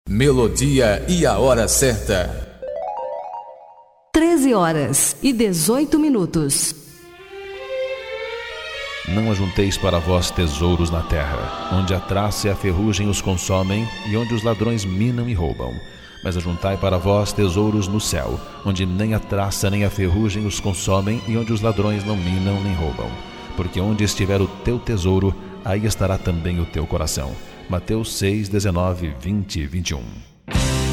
Melodia e a hora certa. 13h18. Não ajunteis para vós tesouros na terra, onde a traça e a ferrugem os consomem, e onde os ladrões minam e roubam. Mas ajuntai para vós tesouros no céu, onde nem a traça nem a ferrugem os consomem, e onde os ladrões não minam nem roubam. Porque onde estiver o teu tesouro, aí estará também o teu coração. Mateus 6, 19, 20 e 21.